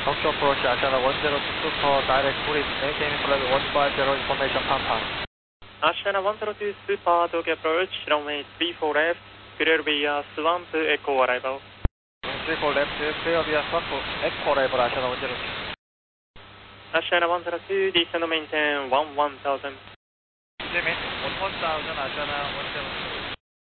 Tokyo approach Ashana 102 for direct police, maintaining flight 150 information compound. Ashana 102 Super Tokyo approach, runway 34 left, clear via Swamp Echo arrival. 34 left, clear via Swamp Echo arrival Ashana 102. Ashana 102, descend maintain 11,000. Maintain 11,000 Ashana 102.